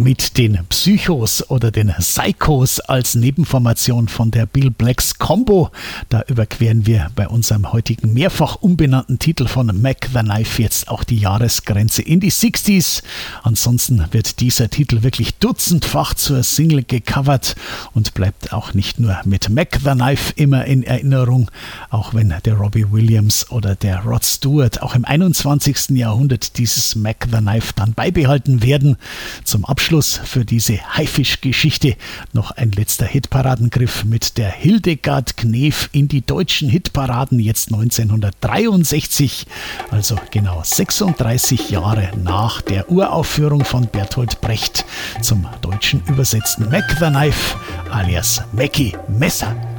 mit den Psychos oder den Psychos als Nebenformation von der Bill Blacks Combo. Da überqueren wir bei unserem heutigen mehrfach umbenannten Titel von Mac the Knife jetzt auch die Jahresgrenze in die 60s. Ansonsten wird dieser Titel wirklich dutzendfach zur Single gecovert und bleibt auch nicht nur mit Mac the Knife immer in Erinnerung, auch wenn der Robbie Williams oder der Rod Stewart auch im 21. Jahrhundert dieses Mac the Knife dann beibehalten werden. Zum Abschluss für diese Haifisch-Geschichte noch ein letzter Hitparadengriff mit der Hildegard Knef in die deutschen Hitparaden jetzt 1963, also genau 36 Jahre nach der Uraufführung von Bertolt Brecht zum Deutschen übersetzten Mac the Knife alias Mackie Messer.